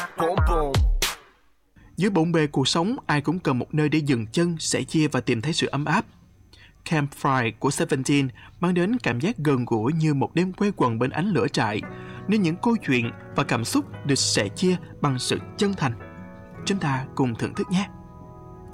Boom boom. Dưới bộn bề cuộc sống, ai cũng cần một nơi để dừng chân, sẻ chia và tìm thấy sự ấm áp. Campfire của Seventeen mang đến cảm giác gần gũi như một đêm quây quần bên ánh lửa trại, nơi những câu chuyện và cảm xúc được sẻ chia bằng sự chân thành. Chúng ta cùng thưởng thức nhé.